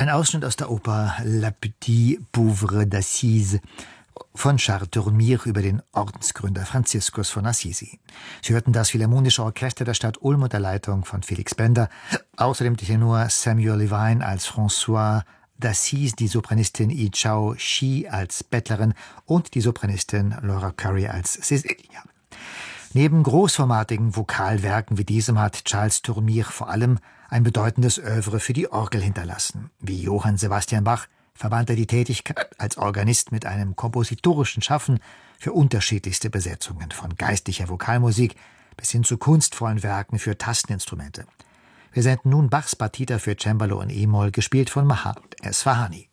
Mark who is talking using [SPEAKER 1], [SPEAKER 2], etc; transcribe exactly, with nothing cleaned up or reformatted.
[SPEAKER 1] Ein Ausschnitt aus der Oper La Petite Pauvre d'Assise von Charles Tourmire über den Ordensgründer Franziskus von Assisi. Sie hörten das Philharmonische Orchester der Stadt Ulm unter Leitung von Felix Bender, außerdem der Tenor Samuel Levine als François d'Assise, die Sopranistin Yi Chao Shi als Bettlerin und die Sopranistin Laura Curry als Cecilia. Neben großformatigen Vokalwerken wie diesem hat Charles Tourmire vor allem ein bedeutendes Œuvre für die Orgel hinterlassen. Wie Johann Sebastian Bach verband er die Tätigkeit als Organist mit einem kompositorischen Schaffen für unterschiedlichste Besetzungen, von geistlicher Vokalmusik bis hin zu kunstvollen Werken für Tasteninstrumente. Wir senden nun Bachs Partita für Cembalo und E-Moll, gespielt von Mahmoud Esfahani.